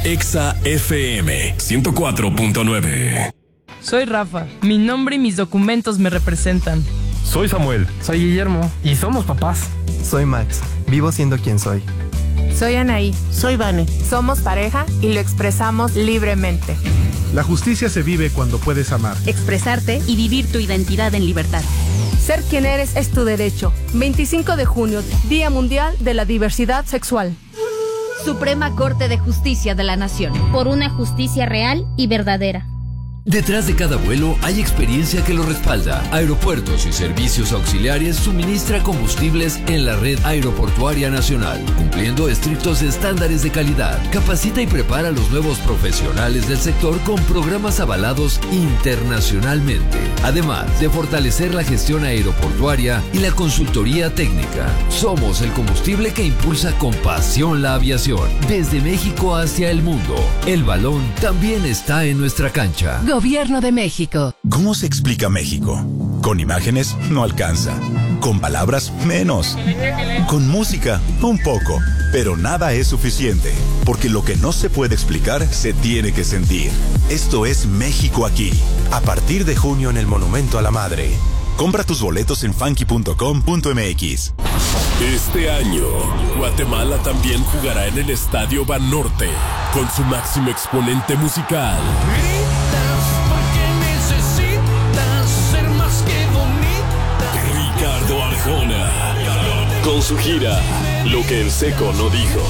Exa FM 104.9. Soy Rafa. Mi nombre y mis documentos me representan. Soy Samuel. Soy Guillermo. Y somos papás. Soy Max. Vivo siendo quien soy. Soy Anaí. Soy Vane. Somos pareja y lo expresamos libremente. La justicia se vive cuando puedes amar, expresarte y vivir tu identidad en libertad. Ser quien eres es tu derecho. 25 de junio, Día Mundial de la Diversidad Sexual. Suprema Corte de Justicia de la Nación. Por una justicia real y verdadera. Detrás de cada vuelo hay experiencia que lo respalda. Aeropuertos y Servicios Auxiliares suministra combustibles en la red aeroportuaria nacional, cumpliendo estrictos estándares de calidad. Capacita y prepara a los nuevos profesionales del sector con programas avalados internacionalmente. Además de fortalecer la gestión aeroportuaria y la consultoría técnica. Somos el combustible que impulsa con pasión la aviación. Desde México hacia el mundo. El balón también está en nuestra cancha. Gobierno de México. ¿Cómo se explica México? Con imágenes no alcanza. Con palabras menos. Con música un poco. Pero nada es suficiente. Porque lo que no se puede explicar se tiene que sentir. Esto es México aquí. A partir de junio en el Monumento a la Madre. Compra tus boletos en funky.com.mx. Este año, Guatemala también jugará en el Estadio Banorte con su máximo exponente musical. Ricardo Arjona, con su gira Lo que el Seco no dijo.